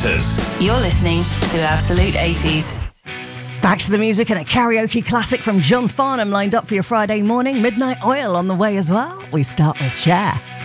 matters. You're listening to Absolute 80s. Back to the music and a karaoke classic from John Farnham lined up for your Friday morning. Midnight Oil on the way as well. We start with Cher.